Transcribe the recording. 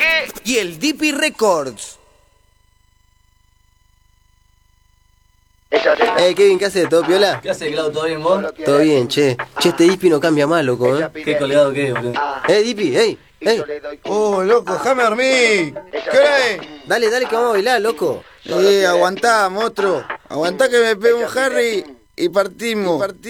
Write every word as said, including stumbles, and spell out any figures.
G y el Dipi Records. Eh, Kevin, ¿qué haces? ¿Todo piola? ¿Qué haces, Clau? ¿Todo bien vos? Todo bien, che. Che, este Dipi no cambia más, loco, ¿eh? ¿Qué colgado que es, boludo? Eh, Dipi, ey, ey. Oh, loco, déjame dormir. ¿Qué hora es? Dale, dale que vamos a bailar, loco. Eh, aguantá, monstruo. Aguantá que me pegue un Harry y partimos.